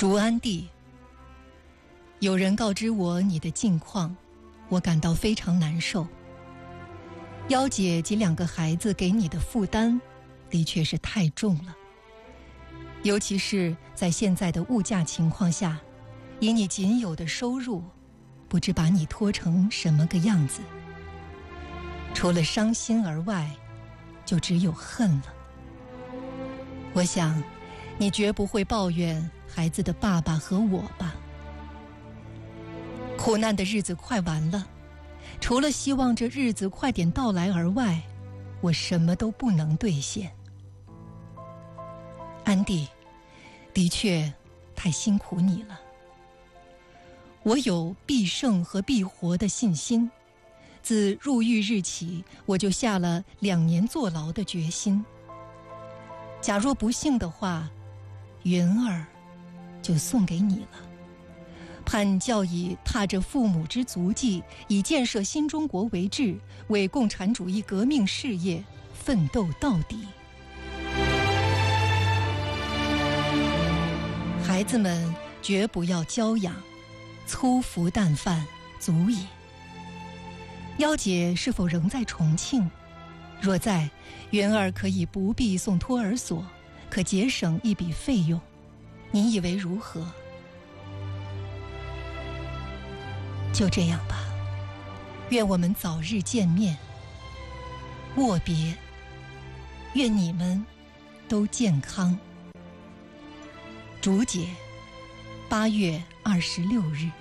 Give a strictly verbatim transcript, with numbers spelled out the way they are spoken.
竹安地，有人告知我你的近况，我感到非常难受。幺姐及两个孩子给你的负担的确是太重了，尤其是在现在的物价情况下，以你仅有的收入，不知把你拖成什么个样子。除了伤心而外，就只有恨了。我想你绝不会抱怨孩子的爸爸和我吧。苦难的日子快完了，除了希望这日子快点到来而外，我什么都不能兑现。安迪，的确太辛苦你了。我有必胜和必活的信心，自入狱日起，我就下了两年坐牢的决心。假若不幸的话，云儿就送给你了，盼教以踏着父母之足迹，以建设新中国为志，为共产主义革命事业奋斗到底。孩子们绝不要娇养，粗服淡饭足矣。幺姐是否仍在重庆？若在，云儿可以不必送托儿所，可节省一笔费用，你以为如何？就这样吧，愿我们早日见面。握别，愿你们都健康。竹姐，八月二十六日。